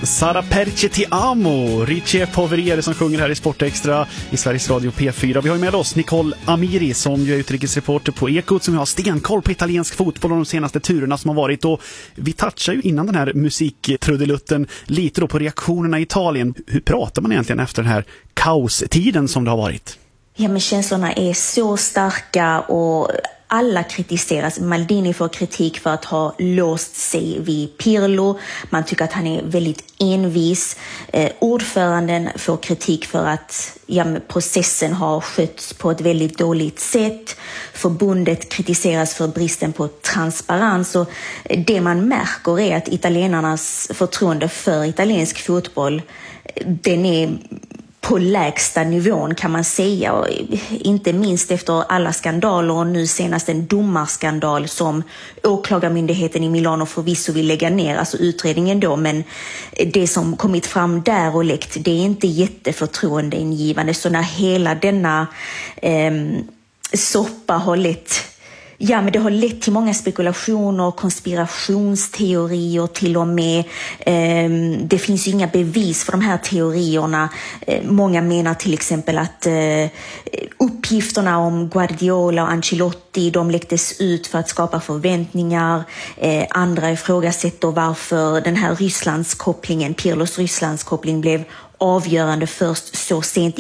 Sara Perce ti amo, Richie Poveriere som sjunger här i Sportextra i Sveriges Radio P4. Vi har ju med oss Nicole Amiri som ju är utrikesreporter på Ekot som har stenkoll på italiensk fotboll och de senaste turerna som har varit. Och vi touchar ju innan den här musiktrudelutten lite då på reaktionerna i Italien. Hur pratar man egentligen efter den här kaostiden som det har varit? Ja, men känslorna är så starka och alla kritiseras. Maldini får kritik för att ha låst sig vid Pirlo. Man tycker att han är väldigt envis. Ordföranden får kritik för att processen har skötts på ett väldigt dåligt sätt. Förbundet kritiseras för bristen på transparens. Och det man märker är att italienarnas förtroende för italiensk fotboll, den är på lägsta nivån kan man säga, och inte minst efter alla skandaler och nu senast en domarskandal som åklagarmyndigheten i Milano förvisso vill lägga ner, alltså utredningen då, men det som kommit fram där och läckt, det är inte jätteförtroendeingivande. Så när hela denna soppa har det har lett till många spekulationer, konspirationsteorier till och med. Det finns ju inga bevis för de här teorierna. Många menar till exempel att uppgifterna om Guardiola och Ancelotti, de läcktes ut för att skapa förväntningar. Andra ifrågasätter varför den här Pirlos Rysslandskoppling blev avgörande först så sent